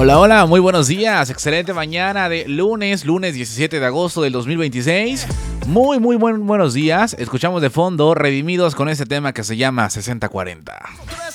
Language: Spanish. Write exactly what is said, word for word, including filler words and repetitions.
Hola, hola, muy buenos días, excelente mañana de lunes, lunes diecisiete de agosto del dos mil veintiséis. Muy, muy buen, buenos días. Escuchamos de fondo Redimidos con este tema que se llama sesenta cuarenta.